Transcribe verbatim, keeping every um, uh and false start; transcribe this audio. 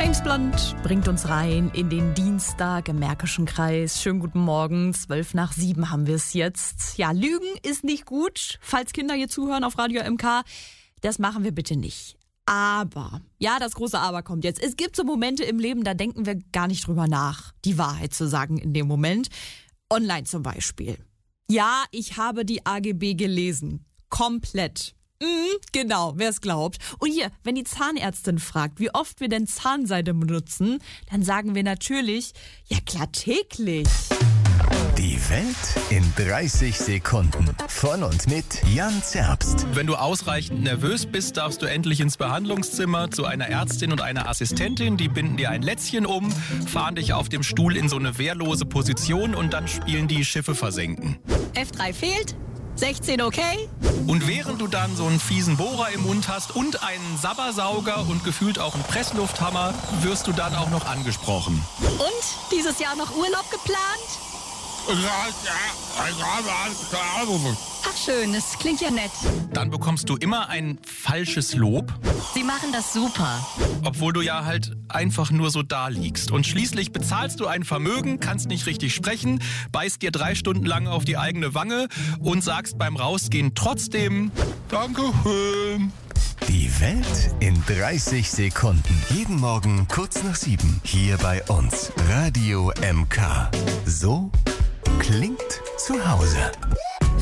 James Blunt bringt uns rein in den Dienstag im Märkischen Kreis. Schönen guten Morgen, zwölf nach sieben haben wir es jetzt. Ja, Lügen ist nicht gut. Falls Kinder hier zuhören auf Radio M K, das machen wir bitte nicht. Aber, ja, das große Aber kommt jetzt. Es gibt so Momente im Leben, da denken wir gar nicht drüber nach, die Wahrheit zu sagen in dem Moment. Online zum Beispiel. Ja, ich habe die A G B gelesen. Komplett. Mhm, genau, wer es glaubt. Und hier, wenn die Zahnärztin fragt, wie oft wir denn Zahnseide benutzen, dann sagen wir natürlich, ja klar, täglich. Die Welt in dreißig Sekunden. Von und mit Jan Zerbst. Wenn du ausreichend nervös bist, darfst du endlich ins Behandlungszimmer zu einer Ärztin und einer Assistentin. Die binden dir ein Lätzchen um, fahren dich auf dem Stuhl in so eine wehrlose Position und dann spielen die Schiffe versenken. F drei fehlt, sechzehn okay. Und während du dann so einen fiesen Bohrer im Mund hast und einen Sabbersauger und gefühlt auch einen Presslufthammer, wirst du dann auch noch angesprochen. Und dieses Jahr noch Urlaub geplant? Ach schön, das klingt ja nett. Dann bekommst du immer ein falsches Lob, Sie machen das super. obwohl du ja halt einfach nur so da liegst. Und schließlich bezahlst du ein Vermögen, kannst nicht richtig sprechen, beißt dir drei Stunden lang auf die eigene Wange und sagst beim Rausgehen trotzdem Dankeschön. Die Welt in dreißig Sekunden. Jeden Morgen kurz nach sieben. Hier bei uns. Radio M K. So klingt zu Hause.